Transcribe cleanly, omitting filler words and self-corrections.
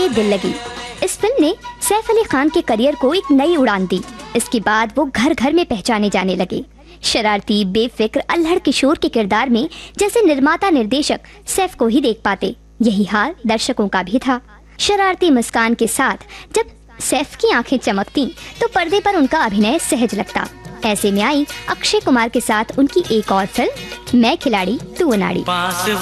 में दिल लगी। इस फिल्म ने सैफ अली खान के करियर को एक नई उड़ान दी। इसके बाद वो घर घर में पहचाने जाने लगे। शरारती, बेफिक्र, अल्हड़ किशोर के किरदार में जैसे निर्माता निर्देशक सैफ को ही देख पाते, यही हाल दर्शकों का भी था। शरारती मुस्कान के साथ जब सैफ की आंखें चमकती तो पर्दे पर उनका अभिनय सहज लगता। ऐसे में आई अक्षय कुमार के साथ उनकी एक और फिल्म मैं खिलाड़ी तू अनाड़ी।